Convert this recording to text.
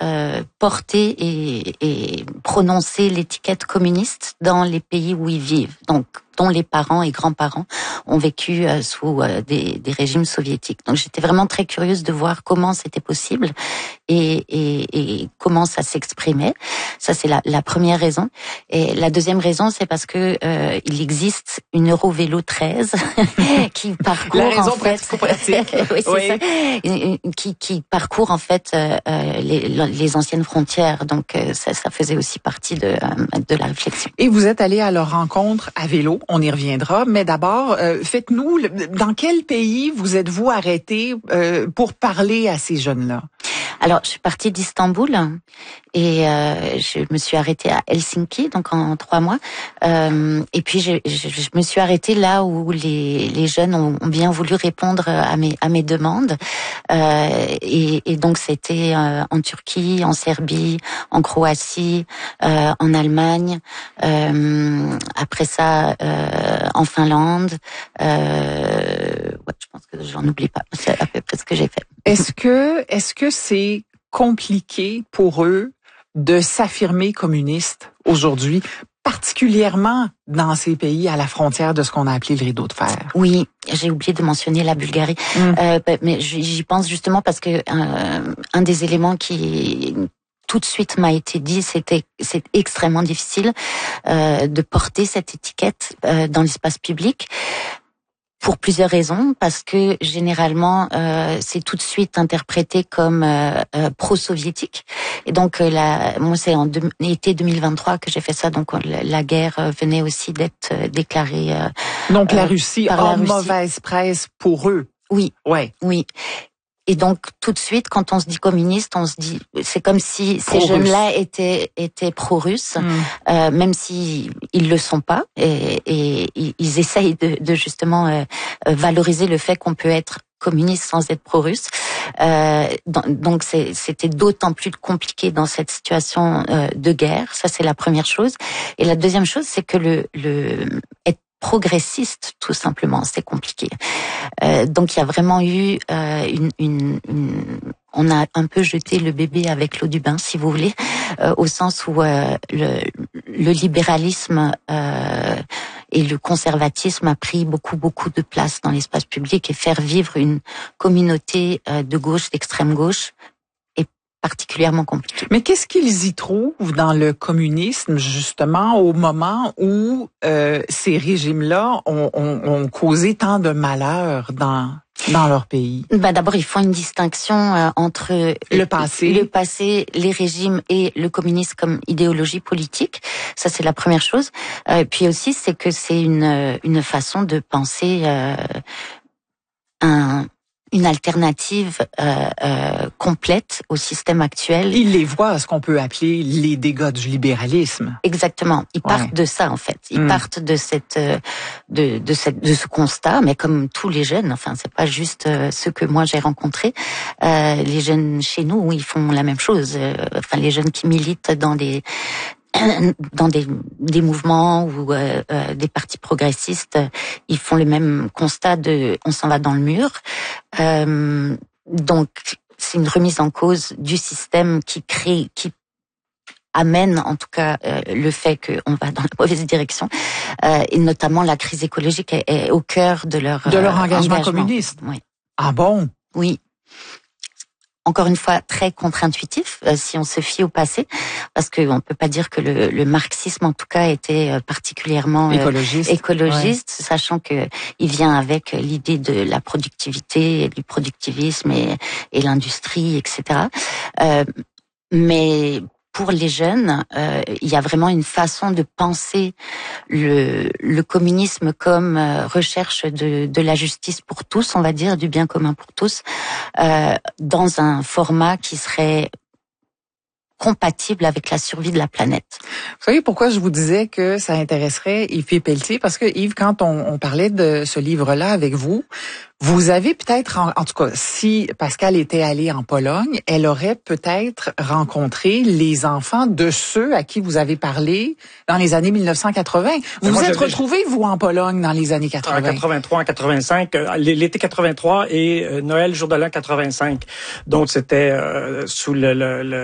porter et prononcer l'étiquette communiste dans les pays où ils vivent, donc dont les parents et grands-parents ont vécu sous des régimes soviétiques. Donc j'étais vraiment très curieuse de voir comment c'était possible et comment ça s'exprimait. Ça c'est la première raison. Et la deuxième raison, c'est parce que il existe une Eurovélo 13 qui parcourt la raison en fait pratique. oui, c'est ça. Qui parcourt en fait les anciennes frontières. Donc ça faisait aussi partie de la réflexion. Et vous êtes allé à leur rencontre à vélo. On y reviendra, mais d'abord, faites-nous, dans quel pays vous êtes-vous arrêté pour parler à ces jeunes-là? Alors, je suis partie d'Istanbul et je me suis arrêtée à Helsinki, donc en 3 mois. Et puis, je me suis arrêtée là où les jeunes ont bien voulu répondre à mes demandes. Et donc, c'était en Turquie, en Serbie, en Croatie, en Allemagne. Après ça, en Finlande. Je pense que j'en oublie pas. C'est à peu près ce que j'ai fait. Est-ce que c'est compliqué pour eux de s'affirmer communistes aujourd'hui, particulièrement dans ces pays à la frontière de ce qu'on a appelé le rideau de fer? Oui, j'ai oublié de mentionner la Bulgarie, mais j'y pense justement parce que un des éléments qui tout de suite m'a été dit, c'est extrêmement difficile de porter cette étiquette dans l'espace public. Pour plusieurs raisons, parce que généralement c'est tout de suite interprété comme pro-soviétique. Et donc moi c'est en été 2023 que j'ai fait ça. Donc la guerre venait aussi d'être déclarée. Donc la Russie a mauvaise presse pour eux. Oui. Ouais. Oui. Et donc tout de suite, quand on se dit communiste, on se dit, c'est comme si ces jeunes-là étaient pro-russes, même si ils le sont pas, et ils essayent de justement valoriser le fait qu'on peut être communiste sans être pro-russe. Donc c'était d'autant plus compliqué dans cette situation de guerre. Ça c'est la première chose. Et la deuxième chose, c'est que être progressiste, tout simplement, c'est compliqué. Donc il y a vraiment eu on a un peu jeté le bébé avec l'eau du bain, si vous voulez, au sens où le libéralisme et le conservatisme a pris beaucoup de place dans l'espace public, et faire vivre une communauté de gauche, d'extrême gauche, particulièrement compliqué. Mais qu'est-ce qu'ils y trouvent dans le communisme, justement, au moment où ces régimes-là ont causé tant de malheur dans leur pays? D'abord, ils font une distinction entre le passé, les régimes et le communisme comme idéologie politique. Ça, c'est la première chose. Puis aussi, c'est que c'est une façon de penser une alternative complète au système actuel. Ils les voient à ce qu'on peut appeler les dégâts du libéralisme. Exactement. Ils partent de ça, en fait. Ils partent de ce constat, mais comme tous les jeunes, enfin, c'est pas juste ceux que moi j'ai rencontrés. Les jeunes chez nous, ils font la même chose. Enfin, les jeunes qui militent dans des mouvements ou des partis progressistes, ils font le même constat de on s'en va dans le mur. Donc c'est une remise en cause du système qui amène en tout cas le fait qu'on va dans la mauvaise direction, et notamment la crise écologique est au cœur de leur engagement communiste. Oui. Ah bon? Oui. Encore une fois, très contre-intuitif si on se fie au passé, parce qu'on peut pas dire que le marxisme, en tout cas, était particulièrement écologiste, sachant que il vient avec l'idée de la productivité, du productivisme et l'industrie, etc. Mais pour les jeunes, il y a vraiment une façon de penser le communisme comme recherche de la justice pour tous, on va dire, du bien commun pour tous, dans un format qui serait compatible avec la survie de la planète. Vous savez pourquoi je vous disais que ça intéresserait Yves Pelletier? Parce que Yves, quand on parlait de ce livre-là avec vous, vous avez peut-être, en tout cas, si Pascale était allée en Pologne, elle aurait peut-être rencontré les enfants de ceux à qui vous avez parlé dans les années 1980. Vous vous êtes retrouvés, vous, en Pologne dans les années 80? En 83, en 85, l'été 83 et Noël, jour de l'an 85. Donc, c'était sous le